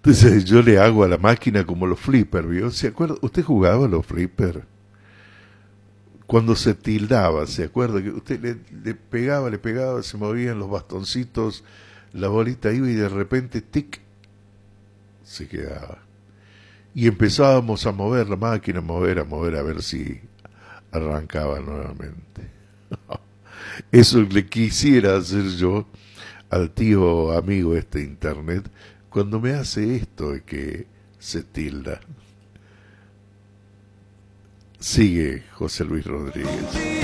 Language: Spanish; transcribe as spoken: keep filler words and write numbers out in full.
Entonces yo le hago a la máquina como los flippers, ¿vio? ¿Se acuerda? ¿Usted jugaba a los flippers? Cuando se tildaba, ¿se acuerda? Que usted le, le pegaba, le pegaba, se movían los bastoncitos, la bolita iba y de repente, tic, se quedaba. Y empezábamos a mover la máquina, a mover, a mover, a ver si arrancaba nuevamente. Eso le quisiera hacer yo al tío amigo este internet cuando me hace esto de que se tilda. Sigue José Luis Rodríguez.